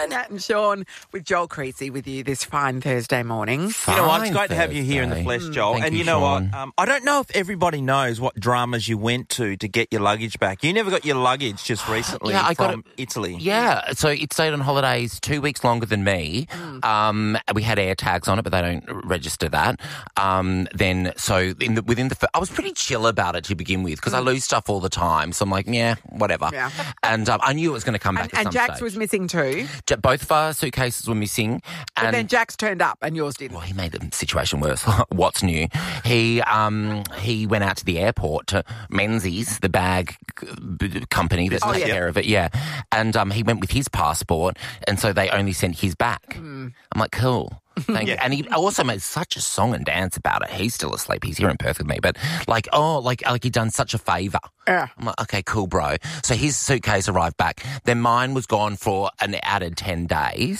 Caroline. Nat and Sean with Joel Creasy with you this fine Thursday morning. You know what? It's great to have you here in the flesh, Joel. Thank and you, you know Sean. what? I don't know if everybody knows what dramas you went to get your luggage back. You never got your luggage just recently I got from Italy. Yeah, so it stayed on holidays 2 weeks longer than me. We had air tags on it, but they don't register that. I was pretty chill about it to begin with because I lose stuff all the time. So I'm like, yeah, whatever. Yeah. And I knew it was going to come back at some And Jax stage. was missing too. Both of our suitcases were missing. But And then Jax turned up and yours didn't. well, he made the situation worse. What's new? He went out to the airport to Menzies, the bag company that takes care of it. Yeah, and he went with his passport, and so they only sent his back. I'm like, cool. Thank you. And he also made such a song and dance about it. He's still asleep. He's here in Perth with me. But like he'd done such a favour. Yeah. I'm like, okay, cool, bro. So his suitcase arrived back. Then mine was gone for an added 10 days.